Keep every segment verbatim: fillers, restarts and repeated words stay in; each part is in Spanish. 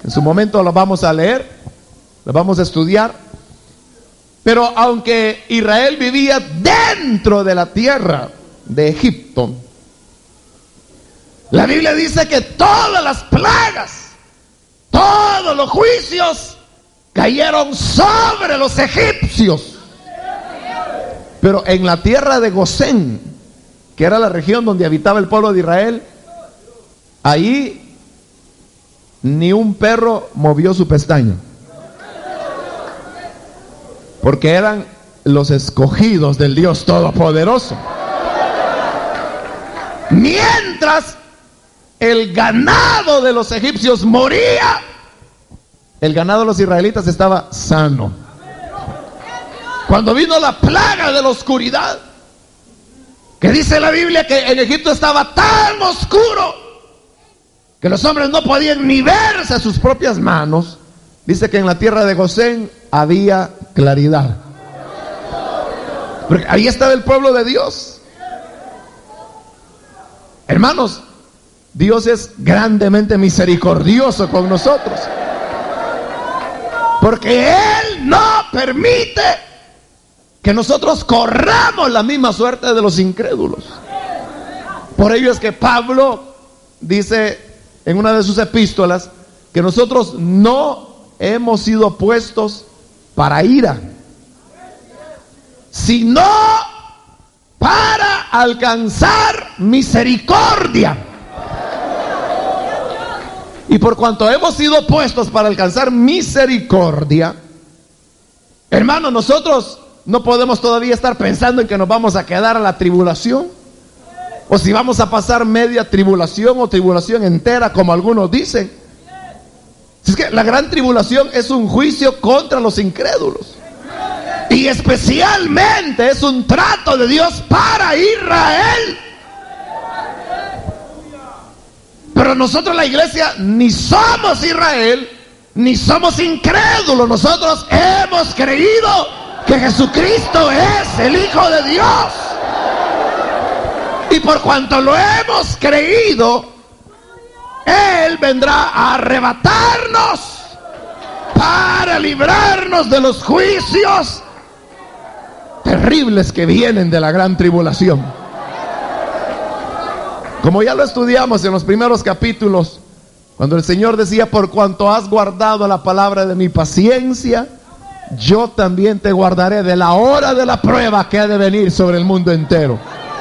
En su momento lo vamos a leer, lo vamos a estudiar. Pero aunque Israel vivía dentro de la tierra de Egipto, la Biblia dice que todas las plagas, todos los juicios cayeron sobre los egipcios. Pero en la tierra de Gosén, que era la región donde habitaba el pueblo de Israel, ahí ni un perro movió su pestaña, porque eran los escogidos del Dios Todopoderoso. Mientras el ganado de los egipcios moría, el ganado de los israelitas estaba sano. Cuando vino la plaga de la oscuridad, que dice la Biblia que en Egipto estaba tan oscuro que los hombres no podían ni verse a sus propias manos, dice que en la tierra de Gosén había claridad, porque ahí estaba el pueblo de Dios. Hermanos, Dios es grandemente misericordioso con nosotros, porque Él no permite que nosotros corramos la misma suerte de los incrédulos. Por ello es que Pablo dice en una de sus epístolas que nosotros no hemos sido puestos para ira, sino para alcanzar misericordia. Y por cuanto hemos sido puestos para alcanzar misericordia, hermanos, nosotros no podemos todavía estar pensando en que nos vamos a quedar a la tribulación, o si vamos a pasar media tribulación o tribulación entera, como algunos dicen. Es que la gran tribulación es un juicio contra los incrédulos, y especialmente es un trato de Dios para Israel. Pero nosotros, la iglesia, ni somos Israel, ni somos incrédulos. Nosotros hemos creído que Jesucristo es el Hijo de Dios, y por cuanto lo hemos creído, Él vendrá a arrebatarnos para librarnos de los juicios terribles que vienen de la gran tribulación. Como ya lo estudiamos en los primeros capítulos, cuando el Señor decía: por cuanto has guardado la palabra de mi paciencia, yo también te guardaré de la hora de la prueba que ha de venir sobre el mundo entero.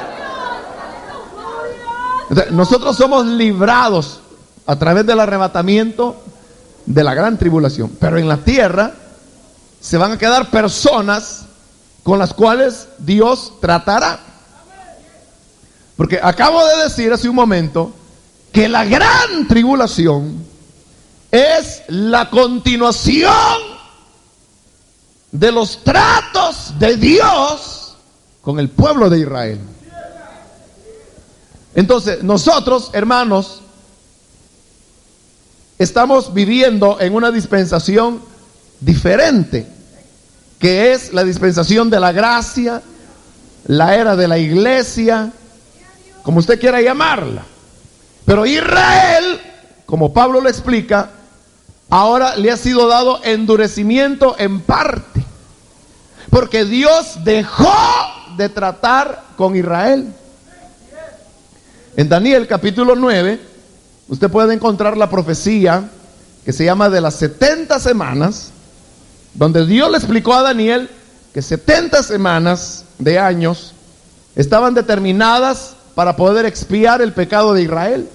Nosotros somos librados a través del arrebatamiento de la gran tribulación, pero en la tierra se van a quedar personas con las cuales Dios tratará. Porque acabo de decir hace un momento que la gran tribulación es la continuación de los tratos de Dios con el pueblo de Israel. Entonces, nosotros, hermanos, estamos viviendo en una dispensación diferente, que es la dispensación de la gracia, la era de la iglesia, como usted quiera llamarla. Pero Israel, como Pablo lo explica, ahora le ha sido dado endurecimiento en parte, porque Dios dejó de tratar con Israel. En Daniel capítulo nueve, usted puede encontrar la profecía que se llama de las setenta semanas, donde Dios le explicó a Daniel que setenta semanas de años estaban determinadas para poder expiar el pecado de Israel.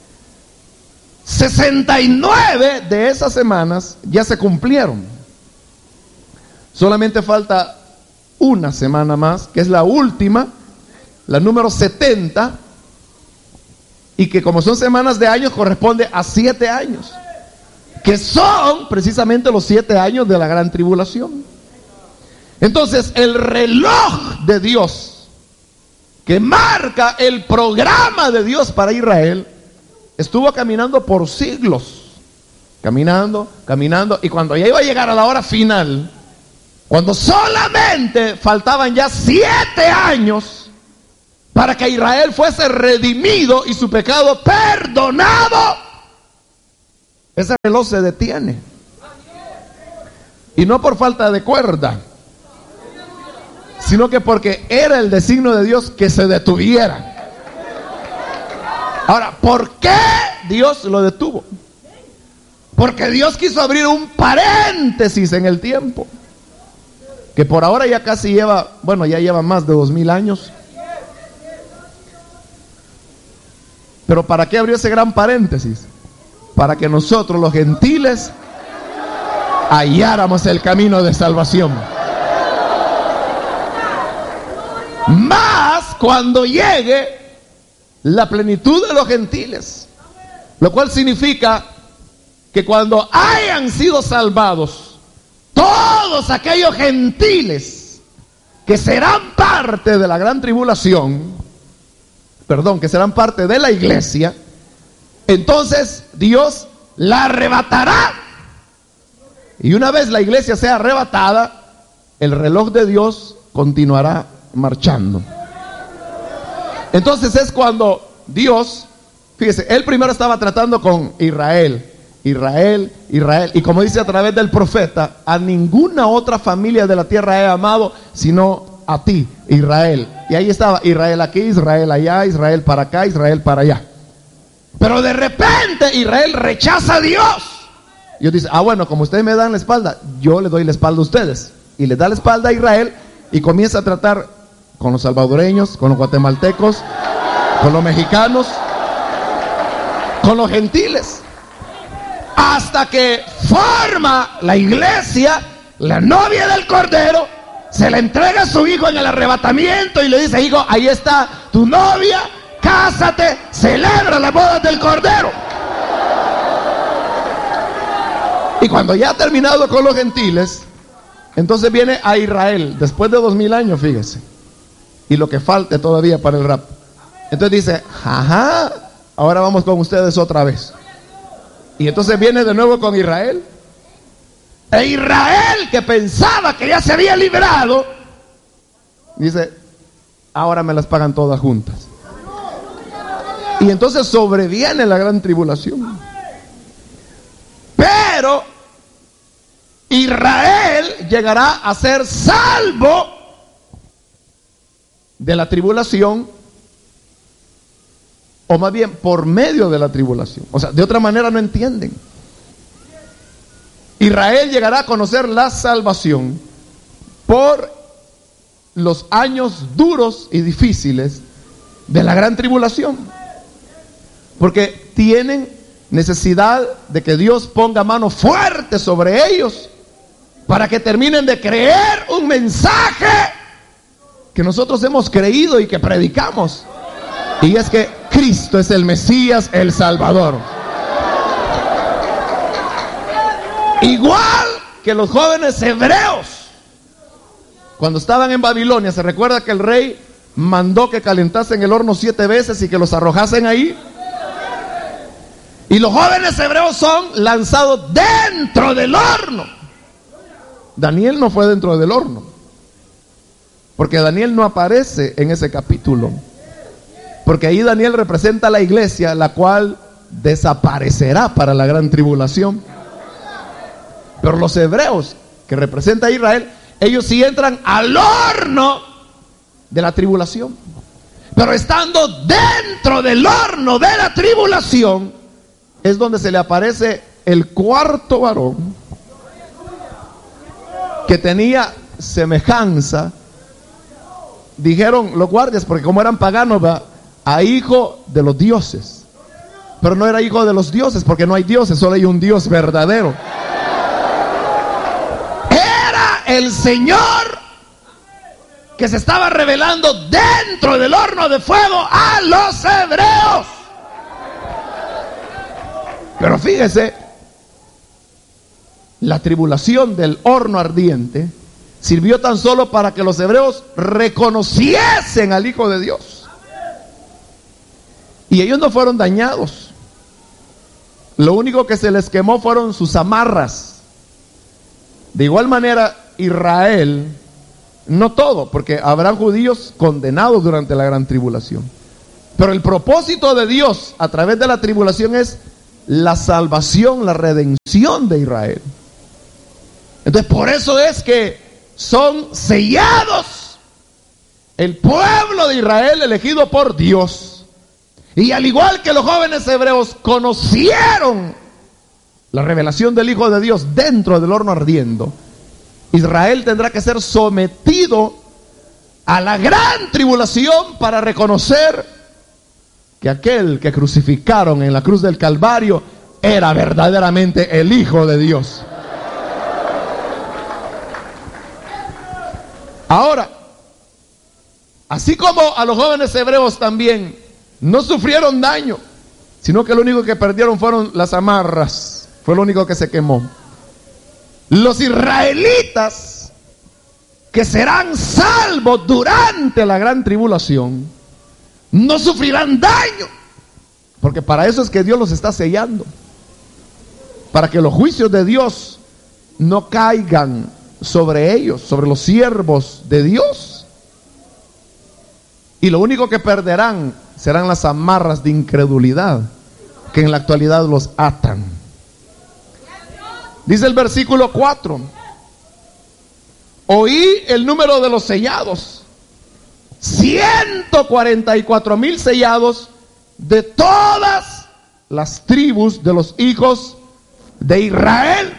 sesenta y nueve de esas semanas ya se cumplieron. Solamente falta una semana más, que es la última, la número setenta, y que como son semanas de años corresponde a siete años, que son precisamente los siete años de la gran tribulación. Entonces el reloj de Dios, que marca el programa de Dios para Israel, estuvo caminando por siglos, caminando, caminando, y cuando ya iba a llegar a la hora final, cuando solamente faltaban ya siete años para que Israel fuese redimido y su pecado perdonado, ese reloj se detiene. Y no por falta de cuerda, sino que porque era el designio de Dios que se detuviera. Ahora, ¿por qué Dios lo detuvo? Porque Dios quiso abrir un paréntesis en el tiempo, que por ahora ya casi lleva, bueno, ya lleva más de dos mil años. Pero ¿para qué abrió ese gran paréntesis? Para que nosotros los gentiles halláramos el camino de salvación. Más cuando llegue la plenitud de los gentiles, lo cual significa que cuando hayan sido salvados todos aquellos gentiles que serán parte de la gran tribulación, perdón, que serán parte de la iglesia, entonces Dios la arrebatará. Y una vez la iglesia sea arrebatada, el reloj de Dios continuará marchando. Entonces es cuando Dios, fíjese, él primero estaba tratando con Israel, Israel, Israel, y como dice a través del profeta, a ninguna otra familia de la tierra he amado sino a ti, Israel. Y ahí estaba Israel aquí, Israel allá, Israel para acá, Israel para allá. Pero de repente Israel rechaza a Dios. Dios dice, ah bueno, como ustedes me dan la espalda, yo le doy la espalda a ustedes. Y le da la espalda a Israel y comienza a tratar con los salvadoreños, con los guatemaltecos, con los mexicanos, con los gentiles. Hasta que forma la iglesia, la novia del Cordero, se le entrega a su hijo en el arrebatamiento y le dice, hijo, ahí está tu novia, cásate, celebra las bodas del Cordero. Y cuando ya ha terminado con los gentiles, entonces viene a Israel, después de dos mil años, fíjese, y lo que falte todavía para el rapto. Entonces dice, ajá, ahora vamos con ustedes otra vez. Y entonces viene de nuevo con Israel. E Israel, que pensaba que ya se había librado, dice, ahora me las pagan todas juntas. Y entonces sobreviene la gran tribulación. Pero Israel llegará a ser salvo de la tribulación, o más bien por medio de la tribulación. O sea, de otra manera no entienden. Israel llegará a conocer la salvación por los años duros y difíciles de la gran tribulación, porque tienen necesidad de que Dios ponga mano fuerte sobre ellos para que terminen de creer un mensaje que nosotros hemos creído y que predicamos, y es que Cristo es el Mesías, el Salvador. Igual que los jóvenes hebreos cuando estaban en Babilonia. ¿Se recuerda que el rey mandó que calentasen el horno siete veces y que los arrojasen ahí? Y los jóvenes hebreos son lanzados dentro del horno. Daniel no fue dentro del horno, porque Daniel no aparece en ese capítulo, porque ahí Daniel representa a la iglesia, la cual desaparecerá para la gran tribulación. Pero los hebreos, que representa a Israel, ellos sí entran al horno de la tribulación. Pero estando dentro del horno de la tribulación, es donde se le aparece el cuarto varón, que tenía semejanza, dijeron los guardias, porque como eran paganos, ¿va?, a hijo de los dioses. Pero no era hijo de los dioses, porque no hay dioses, solo hay un Dios verdadero. Era el Señor que se estaba revelando dentro del horno de fuego a los hebreos. Pero fíjese, la tribulación del horno ardiente sirvió tan solo para que los hebreos reconociesen al Hijo de Dios. Y ellos no fueron dañados. Lo único que se les quemó fueron sus amarras. De igual manera, Israel, no todo, porque habrán judíos condenados durante la gran tribulación. Pero el propósito de Dios a través de la tribulación es la salvación, la redención de Israel. Entonces, por eso es que son sellados el pueblo de Israel elegido por Dios. Y al igual que los jóvenes hebreos conocieron la revelación del Hijo de Dios dentro del horno ardiendo, Israel tendrá que ser sometido a la gran tribulación para reconocer que aquel que crucificaron en la cruz del Calvario era verdaderamente el Hijo de Dios. Ahora, así como a los jóvenes hebreos también no sufrieron daño, sino que lo único que perdieron fueron las amarras, fue lo único que se quemó. Los israelitas que serán salvos durante la gran tribulación no sufrirán daño, porque para eso es que Dios los está sellando, para que los juicios de Dios no caigan sobre ellos, sobre los siervos de Dios. Y lo único que perderán serán las amarras de incredulidad que en la actualidad los atan. Dice el versículo cuatro: oí el número de los sellados, ciento cuarenta y cuatro mil sellados de todas las tribus de los hijos de Israel.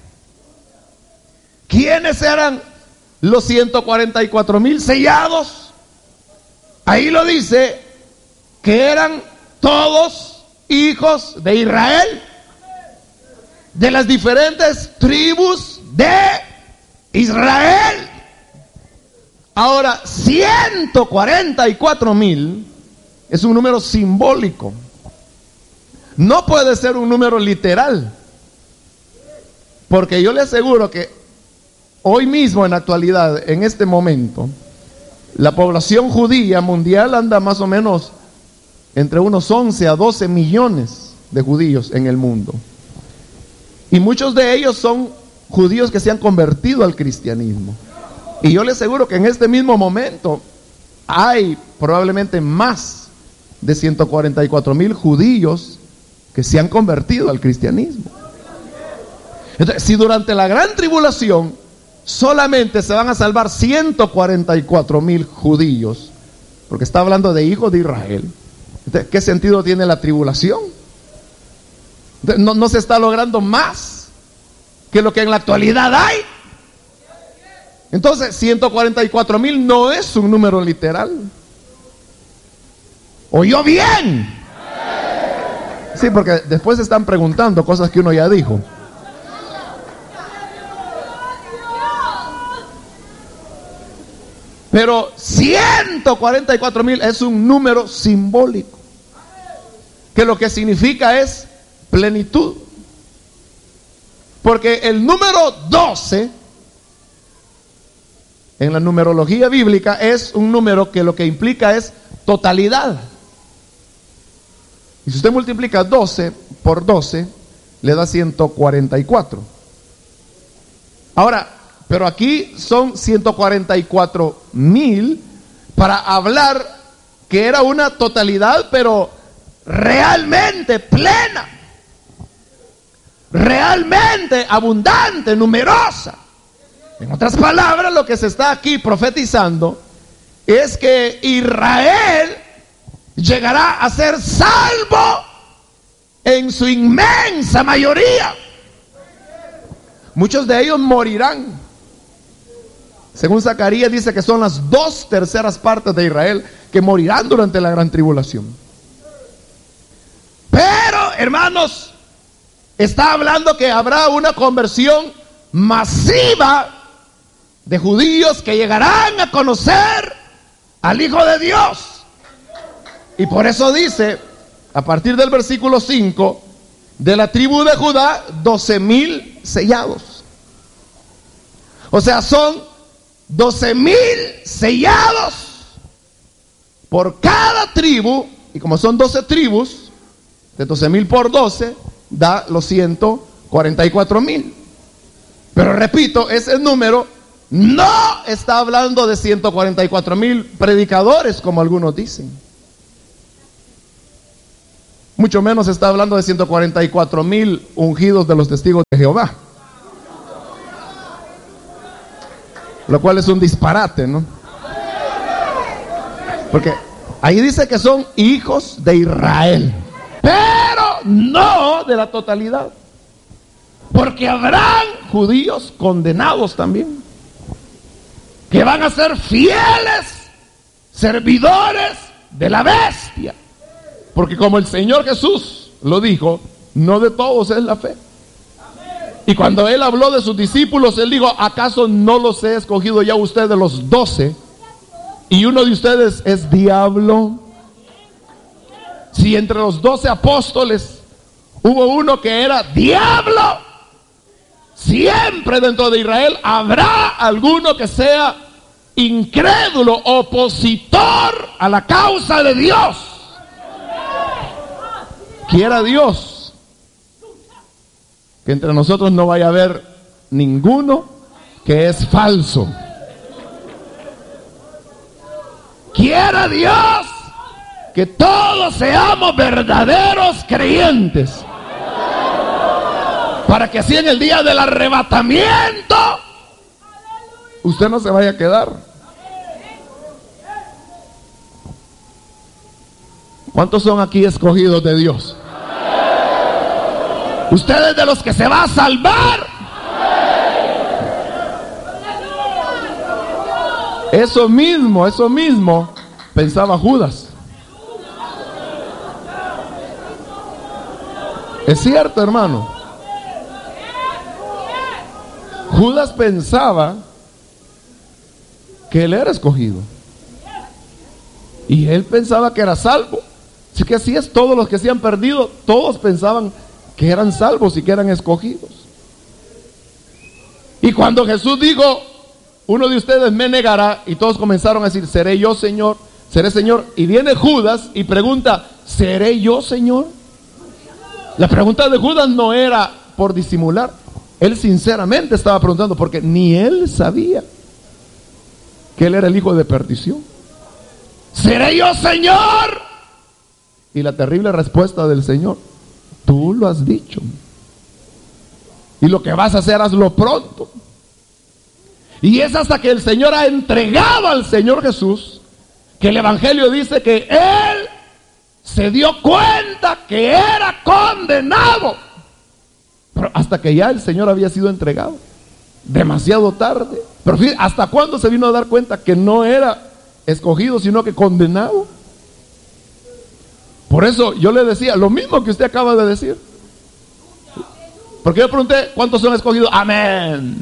¿Quiénes eran los ciento cuarenta y cuatro mil sellados? Ahí lo dice, que eran todos hijos de Israel, de las diferentes tribus de Israel. Ahora, ciento cuarenta y cuatro mil es un número simbólico. No puede ser un número literal, porque yo le aseguro que hoy mismo, en la actualidad, en este momento, la población judía mundial anda más o menos entre unos once a doce millones de judíos en el mundo. Y muchos de ellos son judíos que se han convertido al cristianismo. Y yo le aseguro que en este mismo momento hay probablemente más de ciento cuarenta y cuatro mil judíos que se han convertido al cristianismo. Entonces, si durante la gran tribulación solamente se van a salvar ciento cuarenta y cuatro mil judíos, porque está hablando de hijos de Israel, entonces, ¿qué sentido tiene la tribulación? No, no se está logrando más que lo que en la actualidad hay. Entonces, ciento cuarenta y cuatro mil no es un número literal. ¿Oyó bien? Sí, porque después se están preguntando cosas que uno ya dijo. Pero ciento cuarenta y cuatro mil es un número simbólico, que lo que significa es plenitud. Porque el número doce en la numerología bíblica es un número que lo que implica es totalidad. Y si usted multiplica doce por doce, le da ciento cuarenta y cuatro. Ahora, pero aquí son ciento cuarenta y cuatro mil para hablar que era una totalidad, pero realmente plena, realmente abundante, numerosa. En otras palabras, lo que se está aquí profetizando es que Israel llegará a ser salvo en su inmensa mayoría. Muchos de ellos morirán. Según Zacarías dice que son las dos terceras partes de Israel que morirán durante la gran tribulación. Pero, hermanos, está hablando que habrá una conversión masiva de judíos que llegarán a conocer al Hijo de Dios. Y por eso dice, a partir del versículo cinco, de la tribu de Judá, doce mil sellados. O sea, son doce mil sellados por cada tribu. Y como son doce tribus, de doce mil por doce, da los ciento cuarenta y cuatro mil. Pero repito, ese número no está hablando de ciento cuarenta y cuatro mil predicadores, como algunos dicen. Mucho menos está hablando de ciento cuarenta y cuatro mil ungidos de los testigos de Jehová. Lo cual es un disparate, ¿no? Porque ahí dice que son hijos de Israel, pero no de la totalidad. Porque habrán judíos condenados también, que van a ser fieles servidores de la bestia. Porque como el Señor Jesús lo dijo, no de todos es la fe. Y cuando Él habló de sus discípulos, Él dijo, ¿acaso no los he escogido ya ustedes de los doce? Y uno de ustedes es diablo. Si entre los doce apóstoles hubo uno que era diablo, siempre dentro de Israel habrá alguno que sea incrédulo, opositor a la causa de Dios. Quiera Dios que entre nosotros no vaya a haber ninguno que es falso. Quiera Dios que todos seamos verdaderos creyentes, para que así en el día del arrebatamiento usted no se vaya a quedar. ¿Cuántos son aquí escogidos de Dios? ¿Usted es de los que se va a salvar? Eso mismo, eso mismo pensaba Judas. Es cierto, hermano. Judas pensaba que él era escogido. Y él pensaba que era salvo. Así que así es, todos los que se han perdido, todos pensaban que eran salvos y que eran escogidos. Y cuando Jesús dijo, uno de ustedes me negará, y todos comenzaron a decir, seré yo Señor, seré Señor. Y viene Judas y pregunta, ¿seré yo Señor? La pregunta de Judas no era por disimular. Él sinceramente estaba preguntando, porque ni él sabía que él era el hijo de perdición. ¿Seré yo Señor? Y la terrible respuesta del Señor, tú lo has dicho. Y lo que vas a hacer, hazlo pronto. Y es hasta que el Señor ha entregado al Señor Jesús, que el Evangelio dice que Él se dio cuenta que era condenado. Pero hasta que ya el Señor había sido entregado, demasiado tarde. Pero fíjate, ¿hasta cuándo se vino a dar cuenta que no era escogido, sino que condenado? Por eso yo le decía lo mismo que usted acaba de decir. Porque yo pregunté, ¿cuántos son escogidos? Amén.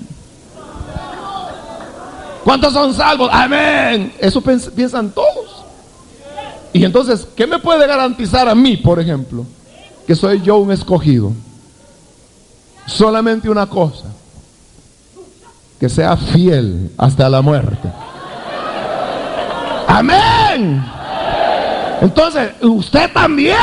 ¿Cuántos son salvos? Amén. Eso piensan todos. Y entonces, ¿qué me puede garantizar a mí, por ejemplo, que soy yo un escogido? Solamente una cosa: que sea fiel hasta la muerte. Amén. Entonces, usted también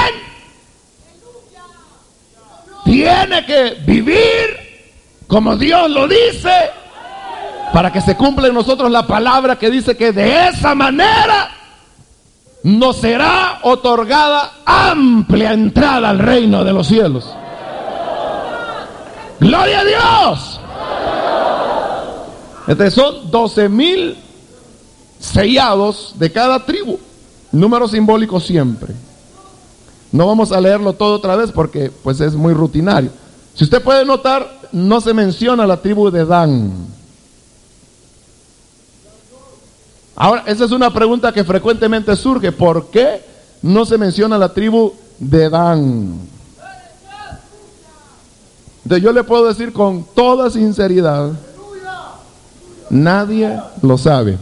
tiene que vivir como Dios lo dice, para que se cumpla en nosotros la palabra que dice que de esa manera nos será otorgada amplia entrada al reino de los cielos. ¡Gloria a Dios! Entonces son doce mil sellados de cada tribu. Número simbólico siempre. No vamos a leerlo todo otra vez porque pues es muy rutinario. Si usted puede notar, no se menciona la tribu de Dan. Ahora, esa es una pregunta que frecuentemente surge. ¿Por qué no se menciona la tribu de Dan? Entonces yo le puedo decir con toda sinceridad, nadie lo sabe.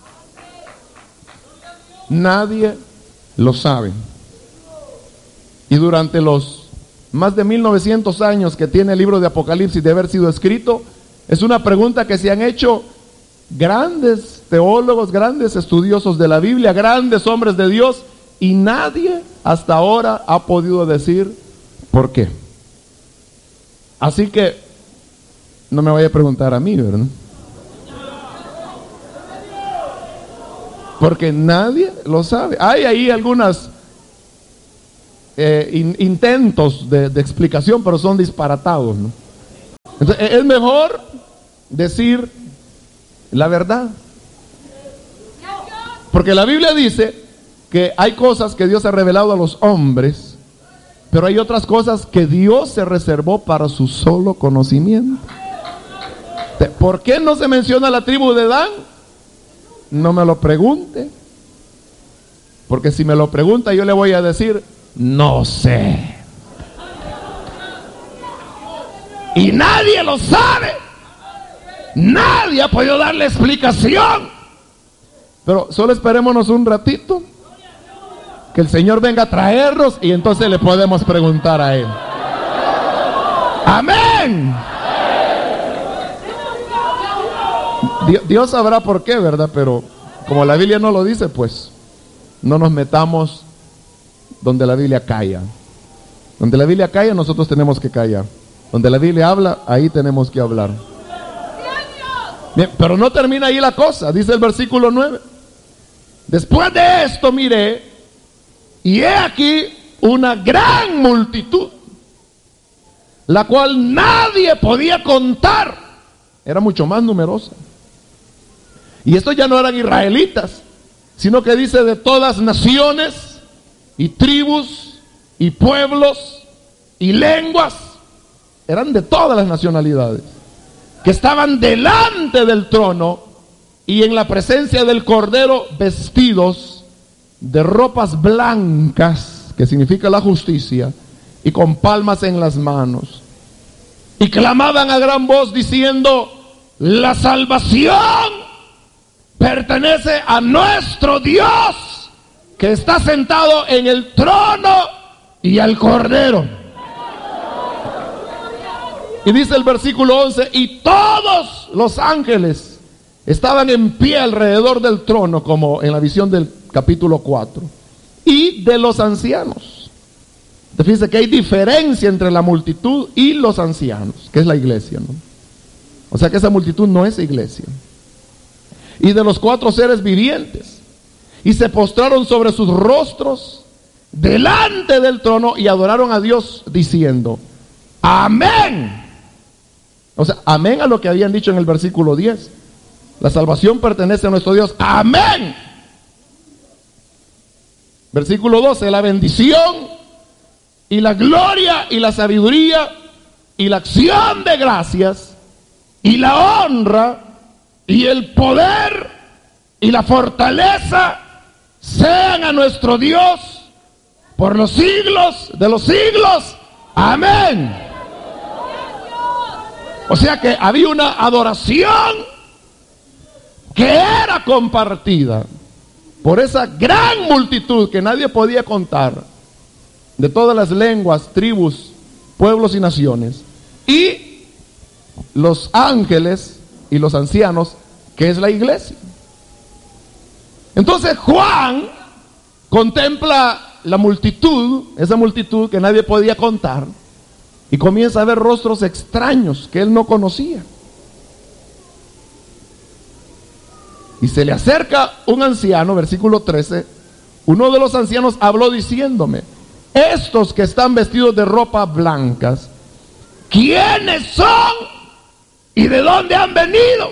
Nadie lo sabe. Y durante los más de mil novecientos años que tiene el libro de Apocalipsis de haber sido escrito, es una pregunta que se han hecho grandes teólogos, grandes estudiosos de la Biblia, grandes hombres de Dios, y nadie hasta ahora ha podido decir por qué. Así que no me vaya a preguntar a mí, ¿verdad? Porque nadie lo sabe. Hay ahí algunas eh, in, intentos de, de explicación, pero son disparatados, ¿no? Entonces, es mejor decir la verdad. Porque la Biblia dice que hay cosas que Dios ha revelado a los hombres, pero hay otras cosas que Dios se reservó para su solo conocimiento. ¿Por qué no se menciona la tribu de Dan? No me lo pregunte. Porque si me lo pregunta, yo le voy a decir, no sé. Y nadie lo sabe. Nadie ha podido darle explicación. Pero solo esperémonos un ratito, que el Señor venga a traernos y entonces le podemos preguntar a Él. Amén. Dios sabrá por qué, ¿verdad? Pero como la Biblia no lo dice, pues no nos metamos donde la Biblia calla. Donde la Biblia calla, nosotros tenemos que callar. Donde la Biblia habla, ahí tenemos que hablar. Bien, pero no termina ahí la cosa. Dice el versículo nueve: después de esto miré, y he aquí una gran multitud, la cual nadie podía contar. Era mucho más numerosa. Y estos ya no eran israelitas, sino que dice de todas naciones y tribus y pueblos y lenguas. Eran de todas las nacionalidades, que estaban delante del trono y en la presencia del Cordero, vestidos de ropas blancas, que significa la justicia, y con palmas en las manos. Y clamaban a gran voz diciendo: la salvación pertenece a nuestro Dios, que está sentado en el trono, y al Cordero. Y dice el versículo once: y todos los ángeles estaban en pie alrededor del trono, como en la visión del capítulo cuatro, y de los ancianos. Fíjense que hay diferencia entre la multitud y los ancianos, que es la iglesia, ¿no? O sea que esa multitud no es iglesia. Y de los cuatro seres vivientes, y se postraron sobre sus rostros delante del trono y adoraron a Dios diciendo: amén. O sea, amén a lo que habían dicho en el versículo diez. La salvación pertenece a nuestro Dios. Amén. Versículo doce: la bendición y la gloria y la sabiduría y la acción de gracias y la honra y el poder y la fortaleza sean a nuestro Dios por los siglos de los siglos. Amén. O sea que había una adoración que era compartida por esa gran multitud que nadie podía contar, de todas las lenguas, tribus, pueblos y naciones, y los ángeles y los ancianos, que es la iglesia. Entonces Juan contempla la multitud, esa multitud que nadie podía contar, y comienza a ver rostros extraños que él no conocía. Y se le acerca un anciano, versículo trece. Uno de los ancianos habló diciéndome: estos que están vestidos de ropas blancas, ¿quiénes son y de dónde han venido?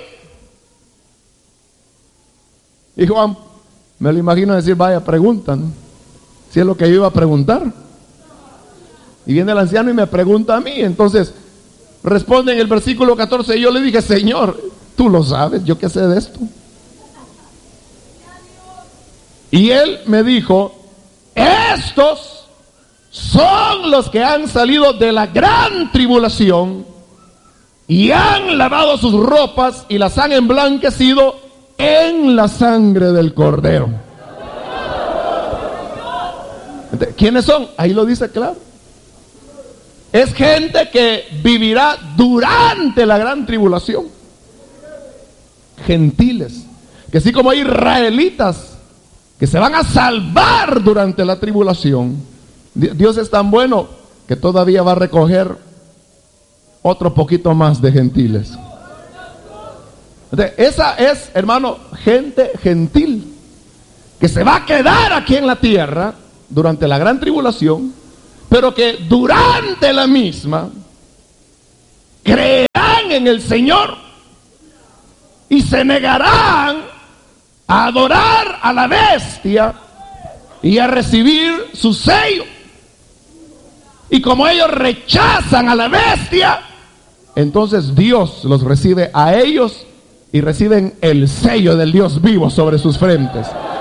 Y Juan, me lo imagino decir: vaya, preguntan, si es lo que yo iba a preguntar. Y viene el anciano y me pregunta a mí. Entonces responde en el versículo catorce, y yo le dije: Señor, tú lo sabes, yo qué sé de esto. Y él me dijo: estos son los que han salido de la gran tribulación y han lavado sus ropas y las han emblanquecido en la sangre del Cordero. ¿Quiénes son? Ahí lo dice claro. Es gente que vivirá durante la gran tribulación. Gentiles, que así como hay israelitas que se van a salvar durante la tribulación, Dios es tan bueno que todavía va a recoger otro poquito más de gentiles. Entonces, esa es, hermano, gente gentil que se va a quedar aquí en la tierra durante la gran tribulación, pero que durante la misma creerán en el Señor y se negarán a adorar a la bestia y a recibir su sello. Y como ellos rechazan a la bestia, entonces Dios los recibe a ellos y reciben el sello del Dios vivo sobre sus frentes.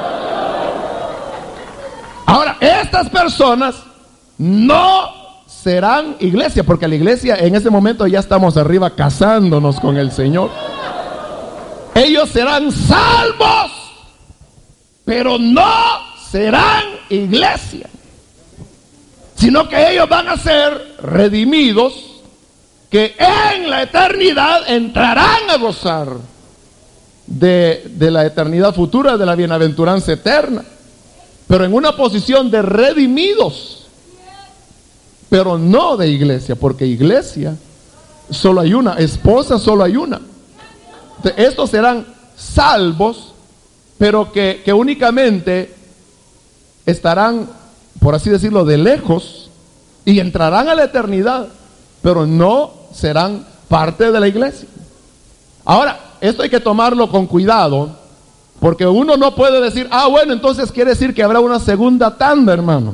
Ahora, estas personas no serán iglesia, porque la iglesia en ese momento ya estamos arriba casándonos con el Señor. Ellos serán salvos, pero no serán iglesia, sino que ellos van a ser redimidos, que en la eternidad entrarán a gozar de, de la eternidad futura, de la bienaventuranza eterna, pero en una posición de redimidos, pero no de iglesia, porque iglesia solo hay una, esposa solo hay una. Entonces, estos serán salvos, pero que, que únicamente estarán, por así decirlo, de lejos, y entrarán a la eternidad, pero no serán parte de la iglesia. Ahora, esto hay que tomarlo con cuidado, porque uno no puede decir, ah, bueno, entonces quiere decir que habrá una segunda tanda, hermano.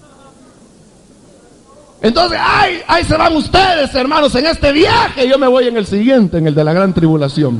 Entonces, ay, ay, se van ustedes, hermanos, en este viaje, yo me voy en el siguiente, en el de la gran tribulación.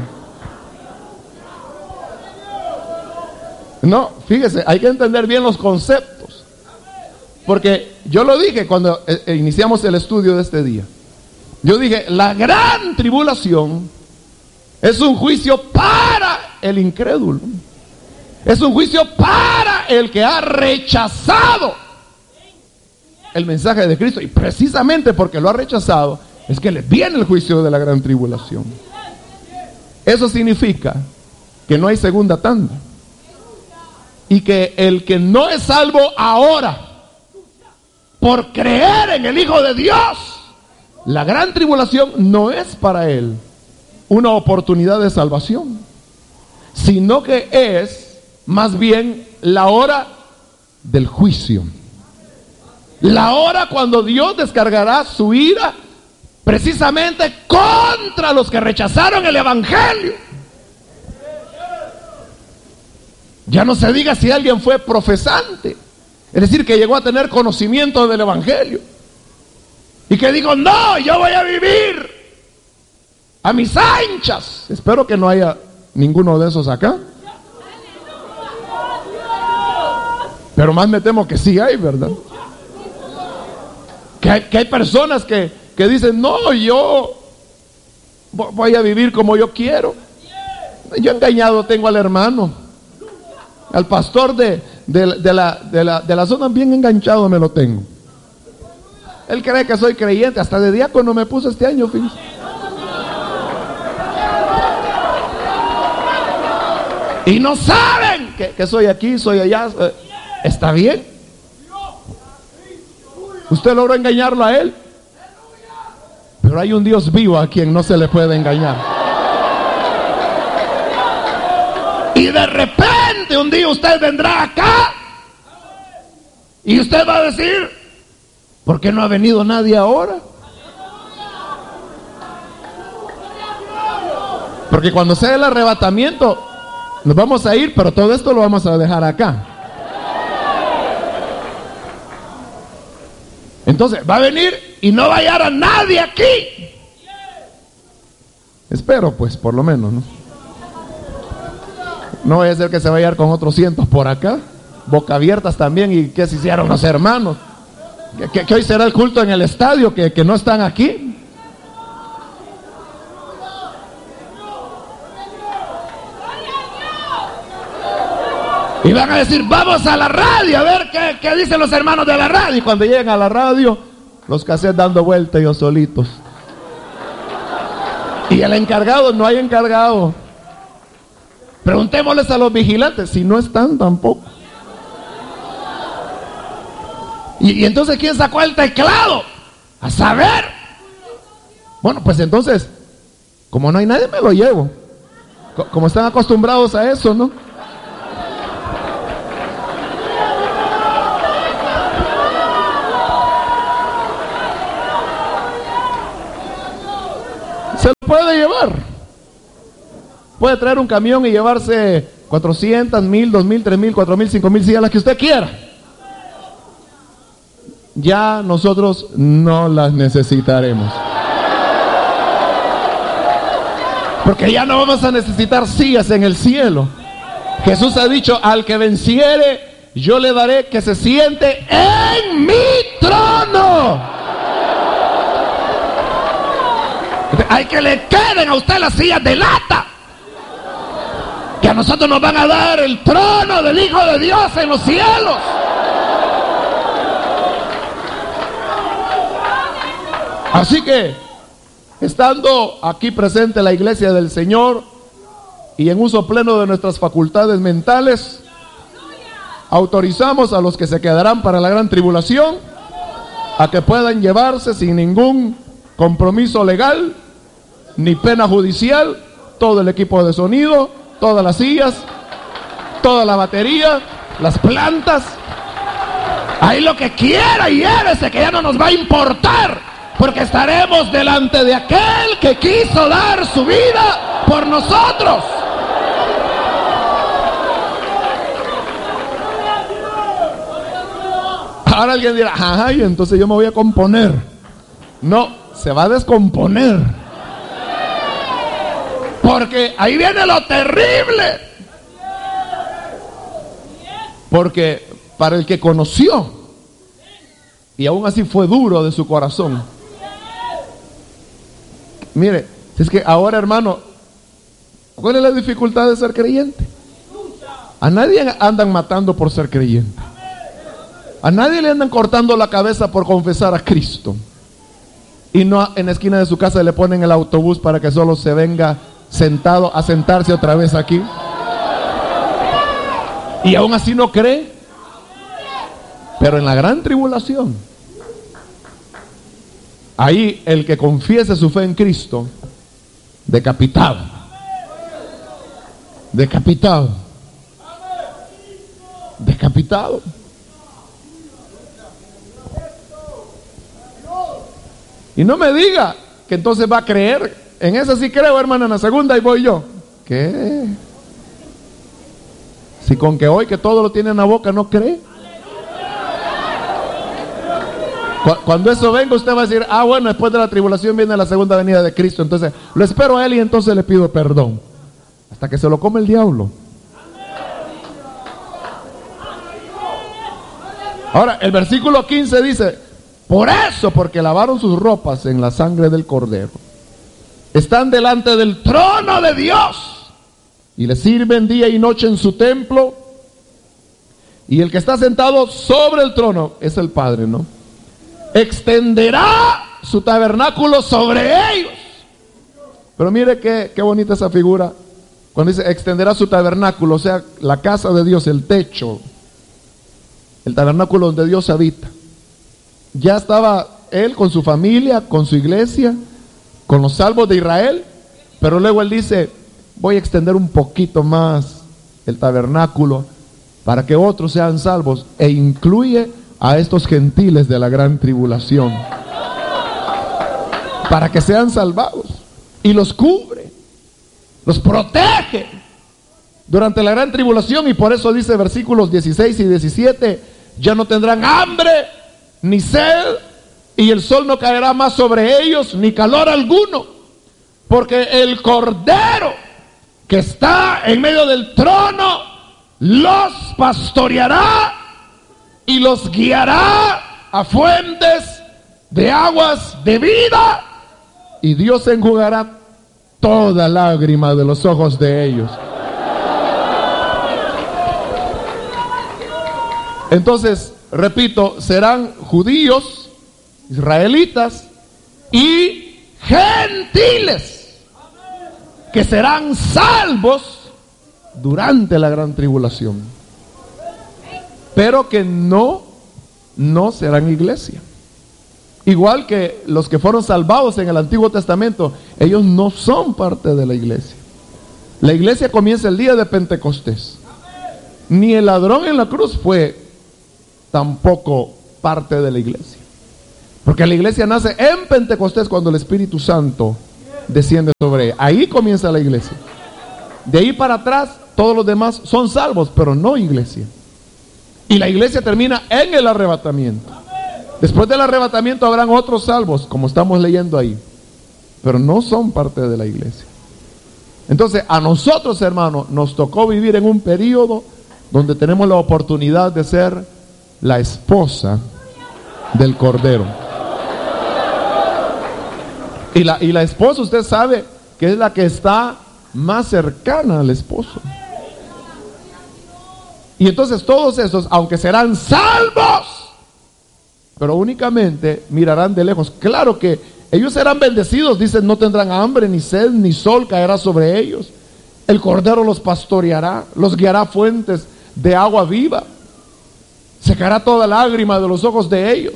No, fíjese, hay que entender bien los conceptos, porque yo lo dije cuando eh, iniciamos el estudio de este día. Yo dije, la gran tribulación es un juicio para el incrédulo, es un juicio para el que ha rechazado el mensaje de Cristo, y precisamente porque lo ha rechazado es que le viene el juicio de la gran tribulación. Eso significa que no hay segunda tanda, y que el que no es salvo ahora por creer en el Hijo de Dios, la gran tribulación no es para él una oportunidad de salvación, sino que es más bien la hora del juicio, la hora cuando Dios descargará su ira precisamente contra los que rechazaron el evangelio. Ya no se diga si alguien fue profesante, es decir, que llegó a tener conocimiento del evangelio y que dijo, no, yo voy a vivir a mis anchas. Espero que no haya ninguno de esos acá, pero más me temo que sí hay, ¿verdad? Que hay, que hay personas que, que dicen, no, yo voy a vivir como yo quiero. Yo engañado tengo al hermano, al pastor de, de, de, la, de, la, de la zona, bien enganchado me lo tengo. Él cree que soy creyente, hasta de diácono me puso este año, fíjense. Y no saben que, que soy aquí, soy allá. Está bien. Usted logró engañarlo a él, pero hay un Dios vivo a quien no se le puede engañar. Y de repente un día usted vendrá acá y usted va a decir, ¿por qué no ha venido nadie ahora? Porque cuando sea el arrebatamiento nos vamos a ir, pero todo esto lo vamos a dejar acá. Entonces va a venir y no va a hallar a nadie aquí. Espero, pues, por lo menos, ¿no? No vaya a ser que se vaya a ir con otros cientos por acá, boca abiertas también, y que se hicieron los hermanos. Que, que, que hoy será el culto en el estadio, que, que no están aquí. Y van a decir, vamos a la radio a ver qué, qué dicen los hermanos de la radio. Y cuando lleguen a la radio, los cassettes dando vuelta ellos solitos. Y el encargado, no hay encargado. Preguntémosles a los vigilantes, si no están tampoco. Y, y entonces, ¿quién sacó el teclado? A saber. Bueno, pues entonces, como no hay nadie, me lo llevo. Co- como están acostumbrados a eso, ¿no? Se lo puede llevar. Puede traer un camión y llevarse cuatrocientas, mil, dos mil, tres mil, cuatro mil, cinco mil sillas, las que usted quiera. Ya nosotros no las necesitaremos. Porque ya no vamos a necesitar sillas en el cielo. Jesús ha dicho, al que venciere, yo le daré que se siente en mi trono. Hay que le queden a usted las sillas de lata. Que a nosotros nos van a dar el trono del Hijo de Dios en los cielos. Así que, estando aquí presente la iglesia del Señor y en uso pleno de nuestras facultades mentales, autorizamos a los que se quedarán para la gran tribulación a que puedan llevarse sin ningún compromiso legal ni pena judicial todo el equipo de sonido, todas las sillas, toda la batería, las plantas. Ahí lo que quiera, llévese, que ya no nos va a importar. Porque estaremos delante de aquel que quiso dar su vida por nosotros. Ahora alguien dirá, ajá, y entonces yo me voy a componer. No, se va a descomponer. Porque ahí viene lo terrible. Porque para el que conoció, y aún así fue duro de su corazón. Mire, es que ahora, hermano, ¿cuál es la dificultad de ser creyente? A nadie andan matando por ser creyente. A nadie le andan cortando la cabeza por confesar a Cristo. Y no en la esquina de su casa le ponen el autobús para que solo se venga sentado a sentarse otra vez aquí. Y aún así no cree. Pero en la gran tribulación, ahí el que confiese su fe en Cristo, decapitado, decapitado, decapitado. Y no me diga que entonces va a creer. En esa sí creo, hermana, en la segunda y voy yo. ¿Qué? Si con que hoy que todo lo tiene en la boca no cree. Cuando eso venga, usted va a decir, ah, bueno, después de la tribulación viene la segunda venida de Cristo. Entonces, lo espero a Él y entonces le pido perdón. Hasta que se lo come el diablo. Ahora, el versículo quince dice, por eso, porque lavaron sus ropas en la sangre del Cordero, están delante del trono de Dios y le sirven día y noche en su templo. Y el que está sentado sobre el trono es el Padre, ¿no? Extenderá su tabernáculo sobre ellos. Pero mire qué, qué bonita esa figura. Cuando dice extenderá su tabernáculo, o sea, la casa de Dios, el techo, el tabernáculo donde Dios habita. Ya estaba él con su familia, con su iglesia, con los salvos de Israel. Pero luego él dice, voy a extender un poquito más el tabernáculo para que otros sean salvos. E incluye a estos gentiles de la gran tribulación, para que sean salvados, y los cubre, los protege durante la gran tribulación. Y por eso dice versículos dieciséis y diecisiete, ya no tendrán hambre ni sed, y el sol no caerá más sobre ellos, ni calor alguno, porque el Cordero que está en medio del trono los pastoreará y los guiará a fuentes de aguas de vida, y Dios enjugará toda lágrima de los ojos de ellos. Entonces, repito, serán judíos, israelitas y gentiles que serán salvos durante la gran tribulación, pero que no, no serán iglesia. Igual que los que fueron salvados en el Antiguo Testamento, ellos no son parte de la iglesia. La iglesia comienza el día de Pentecostés. Ni el ladrón en la cruz fue tampoco parte de la iglesia, porque la iglesia nace en Pentecostés, cuando el Espíritu Santo desciende sobre ella. Ahí comienza la iglesia. De ahí para atrás, todos los demás son salvos, pero no iglesia. Y la iglesia termina en el arrebatamiento. Después del arrebatamiento habrán otros salvos, como estamos leyendo ahí, pero no son parte de la iglesia. Entonces, a nosotros, hermanos, nos tocó vivir en un periodo donde tenemos la oportunidad de ser la esposa del Cordero. Y la, y la esposa, usted sabe que es la que está más cercana al esposo. Y entonces todos esos, aunque serán salvos, pero únicamente mirarán de lejos. Claro que ellos serán bendecidos, dicen, no tendrán hambre, ni sed, ni sol caerá sobre ellos. El Cordero los pastoreará, los guiará a fuentes de agua viva. Secará toda lágrima de los ojos de ellos.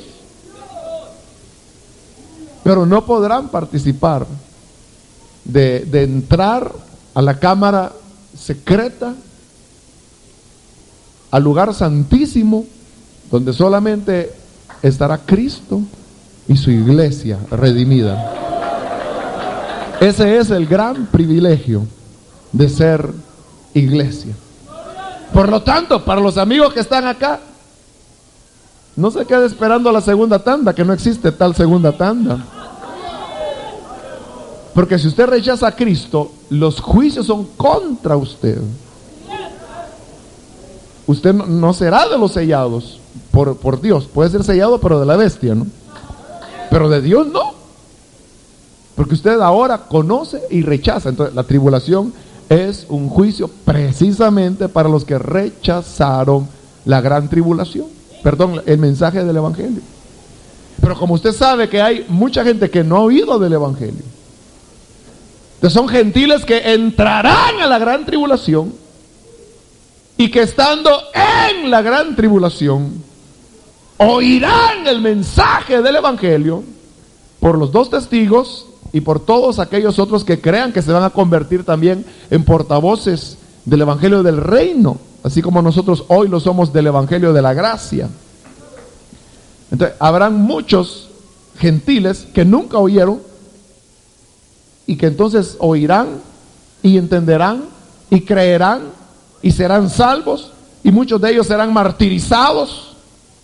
Pero no podrán participar de, de entrar a la cámara secreta, al lugar santísimo, donde solamente estará Cristo y su iglesia redimida. Ese es el gran privilegio de ser iglesia. Por lo tanto, para los amigos que están acá, no se quede esperando la segunda tanda, que no existe tal segunda tanda. Porque si usted rechaza a Cristo, los juicios son contra usted. Usted no, no será de los sellados por, por Dios. Puede ser sellado, pero de la bestia, ¿no? Pero de Dios no. Porque usted ahora conoce y rechaza. Entonces la tribulación es un juicio precisamente para los que rechazaron la gran tribulación. Perdón, el mensaje del evangelio. Pero como usted sabe que hay mucha gente que no ha oído del evangelio, que son gentiles que entrarán a la gran tribulación y que estando en la gran tribulación oirán el mensaje del evangelio por los dos testigos y por todos aquellos otros que crean, que se van a convertir también en portavoces del evangelio del reino, así como nosotros hoy lo somos del evangelio de la gracia. Entonces habrán muchos gentiles que nunca oyeron y que entonces oirán y entenderán y creerán y serán salvos, y muchos de ellos serán martirizados,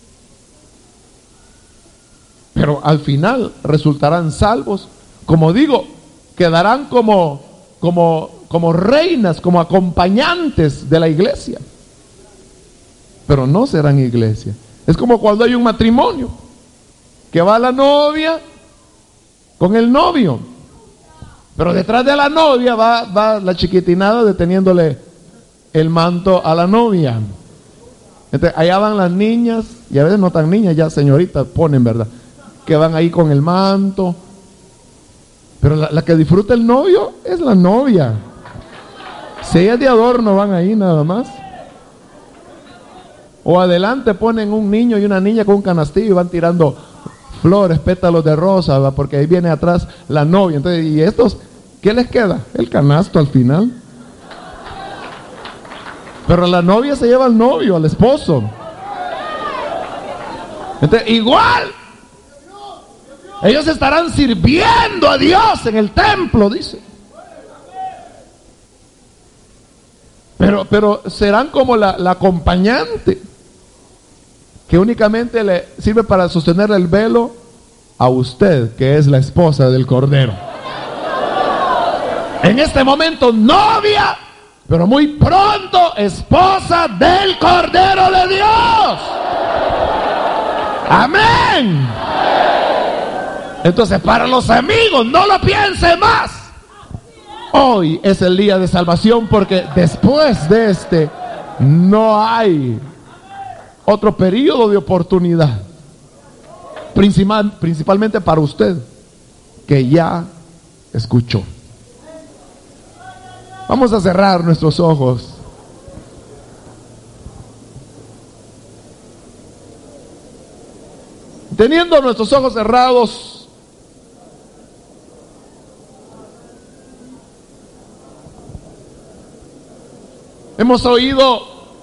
pero al final resultarán salvos. Como digo, quedarán como, como, como reinas, como acompañantes de la iglesia, pero no serán iglesia. Es como cuando hay un matrimonio, que va la novia con el novio, pero detrás de la novia va, va la chiquitinada deteniéndole el manto a la novia. Entonces allá van las niñas, y a veces no tan niñas, ya señoritas ponen, ¿verdad?, que van ahí con el manto. Pero la, la que disfruta el novio es la novia. Si ellas de adorno van ahí nada más. O adelante ponen un niño y una niña con un canastillo y van tirando flores, pétalos de rosa, ¿verdad?, porque ahí viene atrás la novia. Entonces, ¿y estos qué les queda? El canasto al final. Pero la novia se lleva al novio, al esposo. Entonces, igual, ellos estarán sirviendo a Dios en el templo, dice. Pero, pero serán como la, la acompañante, que únicamente le sirve para sostener el velo a usted, que es la esposa del Cordero. En este momento novia, pero muy pronto esposa del Cordero de Dios. Amén. Entonces, para los amigos, no lo piense más. Hoy es el día de salvación, porque después de este no hay otro periodo de oportunidad. Principal, principalmente para usted, que ya escuchó. Vamos a cerrar nuestros ojos. Teniendo nuestros ojos cerrados, hemos oído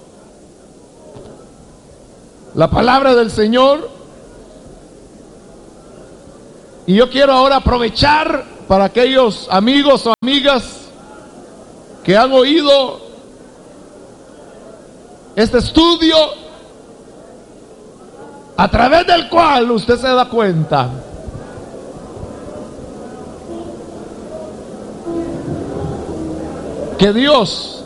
la palabra del Señor, y yo quiero ahora aprovechar para aquellos amigos o amigas que han oído este estudio, a través del cual usted se da cuenta que Dios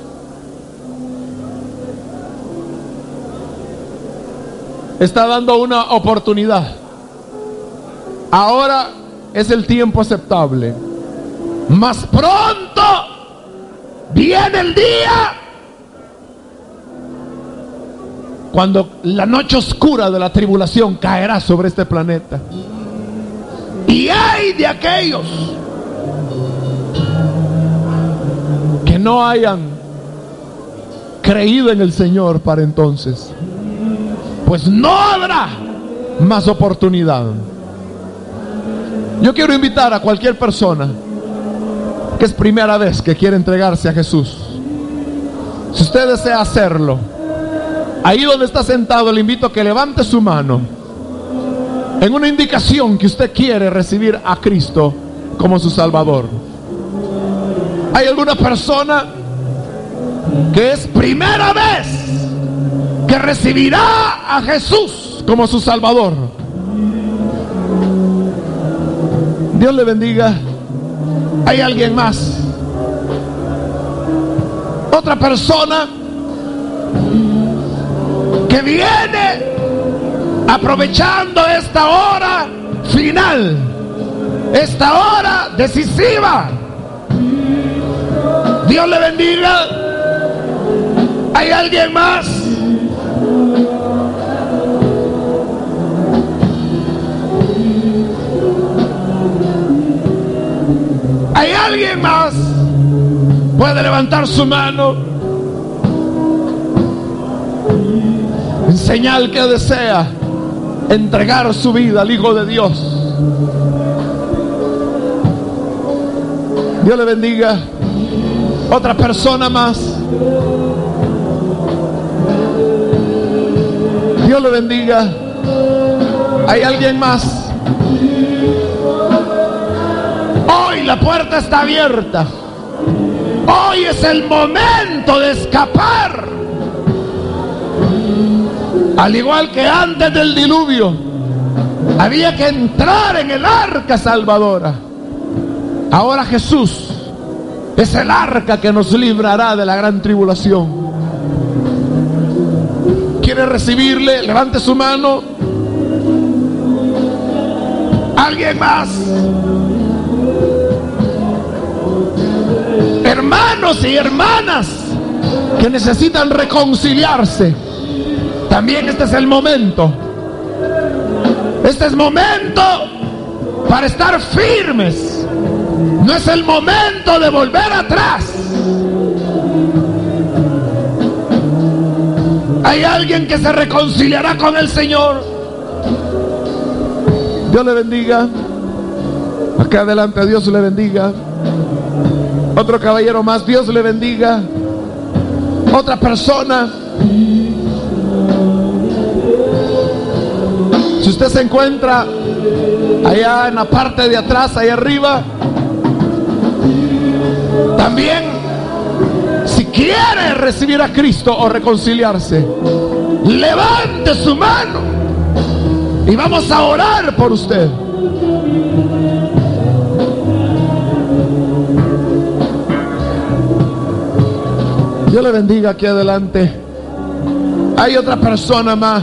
está dando una oportunidad. Ahora es el tiempo aceptable. Más pronto viene el día cuando la noche oscura de la tribulación caerá sobre este planeta. Y hay de aquellos que no hayan creído en el Señor para entonces, pues no habrá más oportunidad. Yo quiero invitar a cualquier persona que es primera vez que quiere entregarse a Jesús. Si usted desea hacerlo, ahí donde está sentado, le invito a que levante su mano en una indicación que usted quiere recibir a Cristo como su Salvador. ¿Hay alguna persona que es primera vez que recibirá a Jesús como su Salvador? Dios le bendiga. ¿Hay alguien más? Otra persona que viene aprovechando esta hora final, esta hora decisiva. Dios le bendiga. ¿Hay alguien más? ¿Hay alguien más? Puede levantar su mano en señal que desea entregar su vida al Hijo de Dios. Dios le bendiga. Otra persona más. Dios le bendiga. ¿Hay alguien más? Hoy la puerta está abierta. Hoy es el momento de escapar. Al igual que antes del diluvio, había que entrar en el arca salvadora. Ahora Jesús es el arca que nos librará de la gran tribulación. ¿Quiere recibirle? Levante su mano. ¿Alguien más? Hermanos y hermanas que necesitan reconciliarse, también este es el momento. Este es momento para estar firmes. No es el momento de volver atrás. ¿Hay alguien que se reconciliará con el Señor? Dios le bendiga. Acá adelante, Dios le bendiga. Otro caballero más, Dios le bendiga. Otra persona. Si usted se encuentra allá en la parte de atrás, allá arriba, también, si quiere recibir a Cristo o reconciliarse, levante su mano y vamos a orar por usted. Dios le bendiga. Aquí adelante hay otra persona más.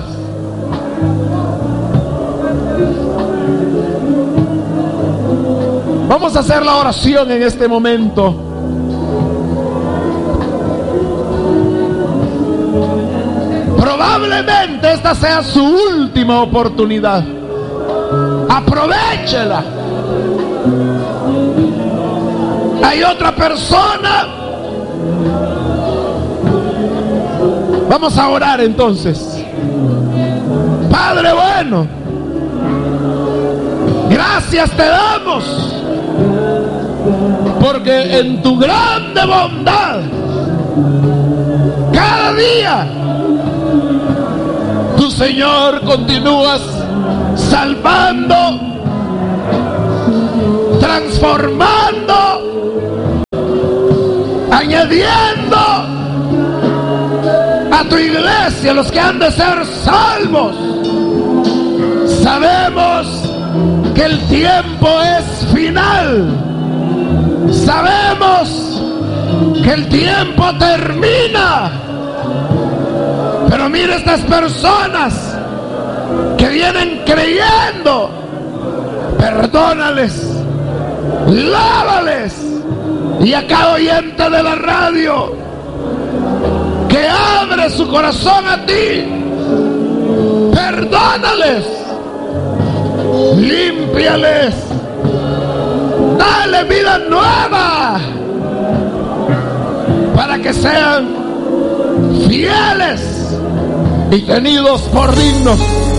Vamos a hacer la oración en este momento. Probablemente esta sea su última oportunidad. Aprovéchela. Hay otra persona. Vamos a orar entonces. Padre bueno, gracias te damos, porque en tu grande bondad, cada día, tu Señor continúas salvando, transformando, añadiendo a tu iglesia los que han de ser salvos. Sabemos que el tiempo es final. Sabemos que el tiempo termina. Pero mira estas personas que vienen creyendo. Perdónales, lávales. Y a cada oyente de la radio que abre su corazón a ti, perdónales, límpiales, dale vida nueva para que sean fieles y tenidos por dignos